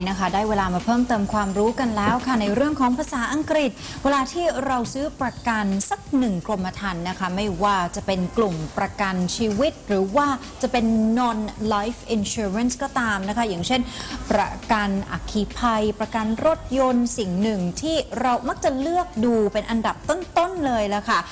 นะคะได้เวลามาเพิ่มเติมความรู้กันแล้วค่ะในเรื่องของภาษาอังกฤษเวลาที่เราซื้อประกันสัก1 กรมธรรม์นะคะไม่ว่าจะเป็นกลุ่มประกันชีวิตหรือว่าจะเป็น non life insurance ก็ตามนะคะอย่างเช่นประกันอัคคีภัยประกันรถยนต์สิ่งหนึ่งที่เรามักจะเลือกดูเป็นอันดับต้นๆเลยละค่ะ